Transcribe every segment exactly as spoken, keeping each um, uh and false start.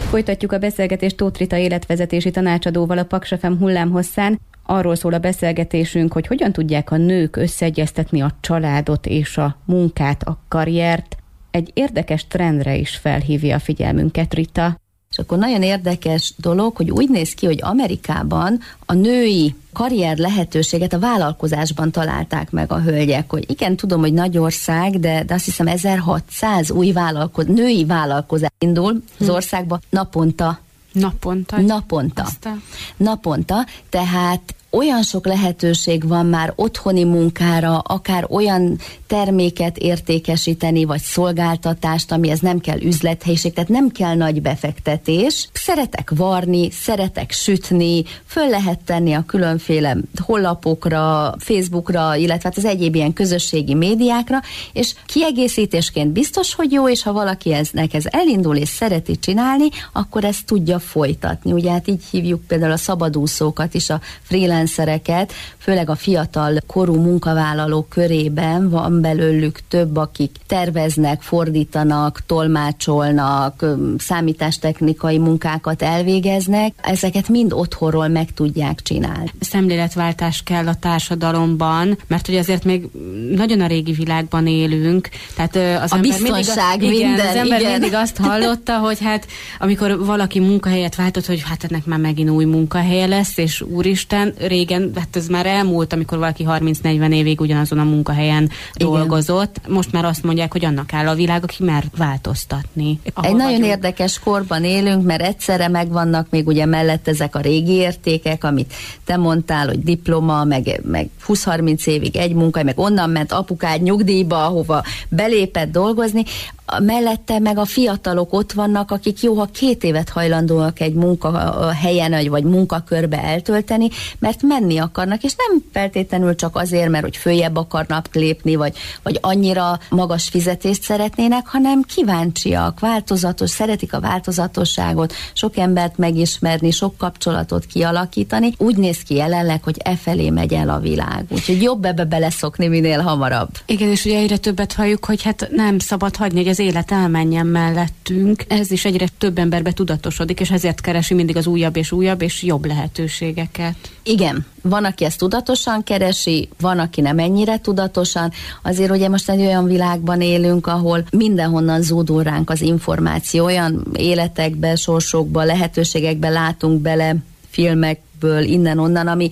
Folytatjuk a beszélgetést Tóth Rita életvezetési tanácsadóval a Paks ef em hullámhosszán. Arról szól a beszélgetésünk, hogy hogyan tudják a nők összeegyeztetni a családot és a munkát, a karriert. Egy érdekes trendre is felhívja a figyelmünket, Rita. És akkor nagyon érdekes dolog, hogy úgy néz ki, hogy Amerikában a női karrier lehetőséget a vállalkozásban találták meg a hölgyek, hogy igen, tudom, hogy nagy ország, de, de azt hiszem ezerhatszáz új vállalkoz, női vállalkozás indul az országba naponta. Naponta? Naponta. Aztán. Naponta, tehát olyan sok lehetőség van már otthoni munkára, akár olyan terméket értékesíteni, vagy szolgáltatást, amihez nem kell üzlethelyiség, tehát nem kell nagy befektetés. Szeretek varni, szeretek sütni, föl lehet tenni a különféle honlapokra, Facebookra, illetve az egyéb ilyen közösségi médiákra, és kiegészítésként biztos, hogy jó, és ha valaki eznek ez elindul és szereti csinálni, akkor ezt tudja folytatni. Ugye hát így hívjuk például a szabadúszókat is, a freelancereket, főleg a fiatal korú munkavállalók körében van belőlük több, akik terveznek, fordítanak, tolmácsolnak, számítástechnikai munkákat elvégeznek, ezeket mind otthonról meg tudják csinálni. Szemléletváltás kell a társadalomban, mert hogy azért még nagyon a régi világban élünk. Tehát az a ember biztonság mindig, minden, igen, az ember igen. mindig azt hallotta, hogy hát amikor valaki munkahelyet váltott, hogy hát ennek már megint új munkahelye lesz, és úristen, régen, hát ez már elmúlt, amikor valaki harminc-negyven évig ugyanazon a munkahelyen igen. dolgozott. Most már azt mondják, hogy annak áll a világ, aki mer változtatni. Egy nagyon vagyunk. Érdekes korban élünk, mert egyszerre megvannak még ugye mellett ezek a régi értékek, amit te mondtál, hogy diploma, meg, meg húsz-harminc évig egy munka, meg onnan ment apukád nyugdíjba, ahova belépett dolgozni. Mellette meg a fiatalok ott vannak, akik jó, ha két évet hajlandóak egy munkahelyen vagy munkakörbe eltölteni, mert menni akarnak, és nem feltétlenül csak azért, mert hogy följebb akarnak lépni, vagy, vagy annyira magas fizetést szeretnének, hanem kíváncsiak, változatos, szeretik a változatosságot, sok embert megismerni, sok kapcsolatot kialakítani. Úgy néz ki jelenleg, hogy e felé megy el a világ. Úgyhogy jobb ebbe beleszokni minél hamarabb. Igen, és ugye egyre többet halljuk, hogy hát nem szabad hagyni, hogy az élet elmenjen mellettünk. Ez is egyre több emberbe tudatosodik, és ezért keresi mindig az újabb és újabb és jobb lehetőségeket. Igen, van, aki ezt tudatosan keresi, van, aki nem ennyire tudatosan. Azért ugye most egy olyan világban élünk, ahol mindenhonnan zúdul ránk az információ, olyan életekbe, sorsokba, lehetőségekbe látunk bele, filmekből, innen-onnan, ami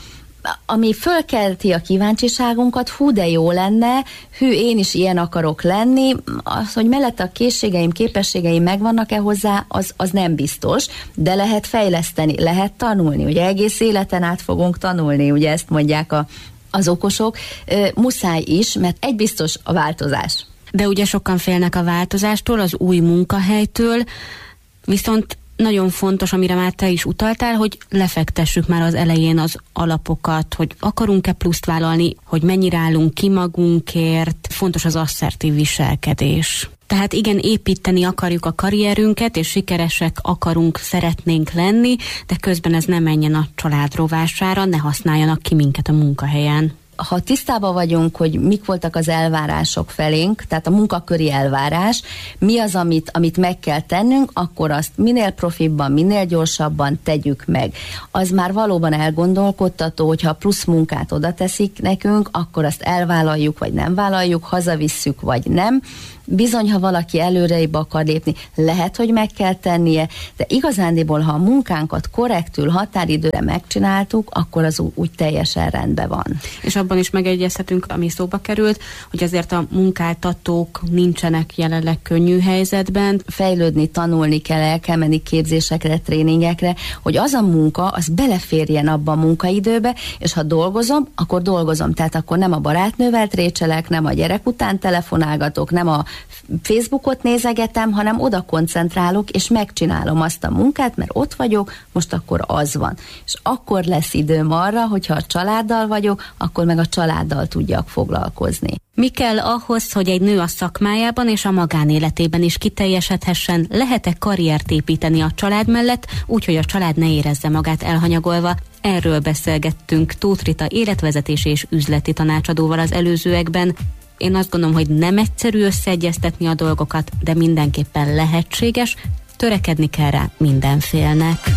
ami fölkelti a kíváncsiságunkat, hú, de jó lenne, hű, én is ilyen akarok lenni, az, hogy mellett a készségeim, képességeim megvannak-e hozzá, az, az nem biztos, de lehet fejleszteni, lehet tanulni, ugye egész életen át fogunk tanulni, ugye ezt mondják a, az okosok, e, muszáj is, mert egy biztos a változás. De ugye sokan félnek a változástól, az új munkahelytől, viszont nagyon fontos, amire már te is utaltál, hogy lefektessük már az elején az alapokat, hogy akarunk-e pluszt vállalni, hogy mennyire állunk ki magunkért. Fontos az asszertív viselkedés. Tehát igen, építeni akarjuk a karrierünket, és sikeresek akarunk, szeretnénk lenni, de közben ez ne menjen a család rovására, ne használjanak ki minket a munkahelyen. Ha tisztában vagyunk, hogy mik voltak az elvárások felénk, tehát a munkaköri elvárás, mi az, amit, amit meg kell tennünk, akkor azt minél profibban, minél gyorsabban tegyük meg. Az már valóban elgondolkodtató, hogyha plusz munkát oda teszik nekünk, akkor azt elvállaljuk, vagy nem vállaljuk, hazavisszük, vagy nem. Bizony, ha valaki előrébb akar lépni, lehet, hogy meg kell tennie, de igazándiból, ha a munkánkat korrektül, határidőre megcsináltuk, akkor az úgy, úgy teljesen rendben van. És abban is megegyezhetünk, ami szóba került, hogy azért a munkáltatók nincsenek jelenleg könnyű helyzetben. Fejlődni, tanulni kell, el kell menni képzésekre, tréningekre, hogy az a munka, az beleférjen abba a munkaidőbe, és ha dolgozom, akkor dolgozom. Tehát akkor nem a barátnővel trécselek, nem a gyerek után telefonálgatok, nem a Facebookot nézegetem, hanem oda koncentrálok, és megcsinálom azt a munkát, mert ott vagyok, most akkor az van. És akkor lesz időm arra, hogyha a családdal vagyok, akkor meg a családdal tudjak foglalkozni. Mi kell ahhoz, hogy egy nő a szakmájában és a magánéletében is kiteljesedhessen? Lehet-e karriert építeni a család mellett, úgyhogy a család ne érezze magát elhanyagolva? Erről beszélgettünk Tóth Rita életvezetési és üzleti tanácsadóval az előzőekben. Én azt gondolom, hogy nem egyszerű összeegyeztetni a dolgokat, de mindenképpen lehetséges, törekedni kell rá mindenfélnek.